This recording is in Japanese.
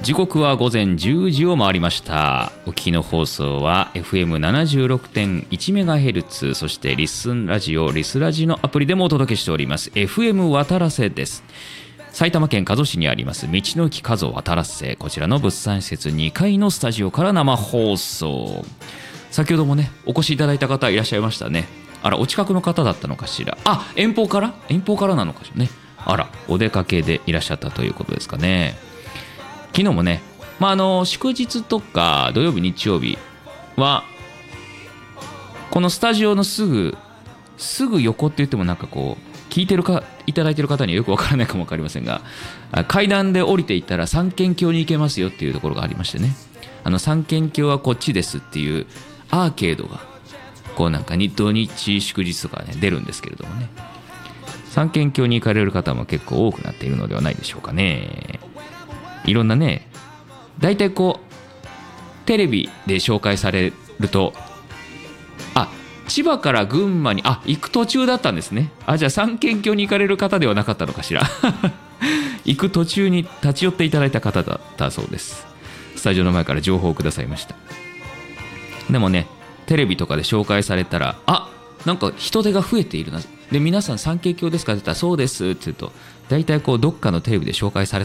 時刻は午前10時を回りました。お聞きの放送は FM76.1MHz、 そしてリスンラジオ、リスラジのアプリでもお届けしております FM 渡良瀬です。埼玉県加須市にあります道の駅加須渡良瀬、こちらの物産施設2階のスタジオから生放送。先ほどもねお越しいただいた方いらっしゃいましたね。あら、お近くの方だったのかしら。遠方からなのかしらね。あら、お出かけでいらっしゃったということですかね。昨日もね、祝日とか土曜日日曜日はこのスタジオのすぐ横って言ってもなんかこう聞いていただいてる方にはよくわからないかもわかりませんが、階段で降りていったら三軒橋に行けますよっていうところがありましてね、三軒橋はこっちですっていうアーケードがこうなんか土日祝日とかね出るんですけれどもね、三軒橋に行かれる方も結構多くなっているのではないでしょうかね。いろんなね、大体こうテレビで紹介されると、千葉から群馬に行く途中だったんですね。じゃあ三軒橋に行かれる方ではなかったのかしら行く途中に立ち寄っていただいた方だったそうです。スタジオの前から情報をくださいました。でもね、テレビとかで紹介されたら、なんか人手が増えているな、で皆さん三軒橋ですかって言ったらそうですって言うと、大体こうどっかのテレビで紹介され